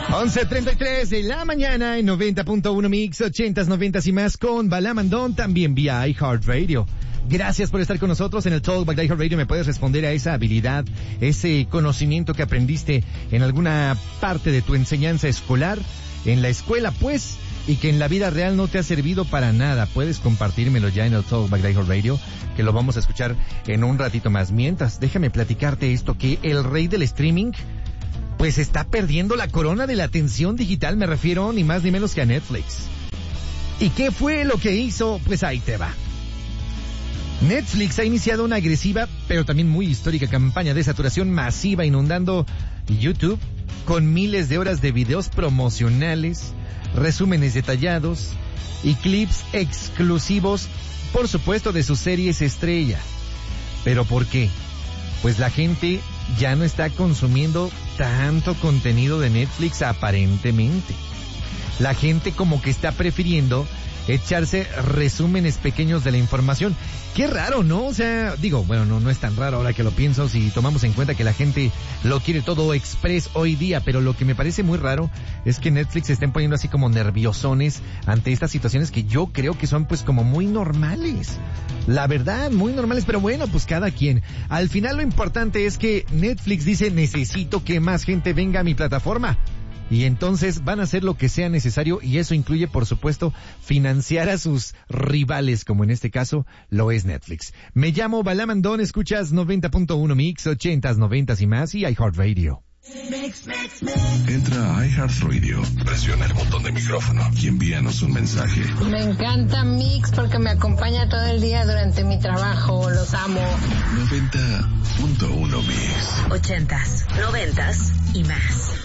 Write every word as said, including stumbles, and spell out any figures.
once treinta y tres de la mañana en noventa punto uno Mix, ochentas, noventas y más con Balamandón, también vía iHeartRadio. Gracias por estar con nosotros en el Talkback de iHeartRadio. Me puedes responder a esa habilidad, ese conocimiento que aprendiste en alguna parte de tu enseñanza escolar, en la escuela pues, y que en la vida real no te ha servido para nada. Puedes compartírmelo ya en el Talkback de iHeartRadio, que lo vamos a escuchar en un ratito más. Mientras, déjame platicarte esto, que el rey del streaming pues está perdiendo la corona de la atención digital. Me refiero ni más ni menos que a Netflix. ¿Y qué fue lo que hizo? Pues ahí te va. Netflix ha iniciado una agresiva, pero también muy histórica campaña de saturación masiva, inundando YouTube con miles de horas de videos promocionales, resúmenes detallados y clips exclusivos, por supuesto, de sus series estrella. ¿Pero por qué? Pues la gente ya no está consumiendo tanto contenido de Netflix aparentemente. La gente como que está prefiriendo echarse resúmenes pequeños de la información. Qué raro, ¿no? O sea, digo, bueno, no, no es tan raro ahora que lo pienso si tomamos en cuenta que la gente lo quiere todo express hoy día, pero lo que me parece muy raro es que Netflix se estén poniendo así como nerviosones ante estas situaciones que yo creo que son pues como muy normales. La verdad, muy normales, pero bueno, pues cada quien. Al final lo importante es que Netflix dice, necesito que más gente venga a mi plataforma. Y entonces van a hacer lo que sea necesario, y eso incluye, por supuesto, financiar a sus rivales, como en este caso lo es Netflix. Me llamo Balamandón, escuchas noventa punto uno Mix, ochentas, noventas y más, y iHeartRadio. Entra a iHeartRadio, presiona el botón de micrófono y envíanos un mensaje. Me encanta Mix porque me acompaña todo el día durante mi trabajo, los amo. noventa punto uno Mix. Ochentas, noventas y más.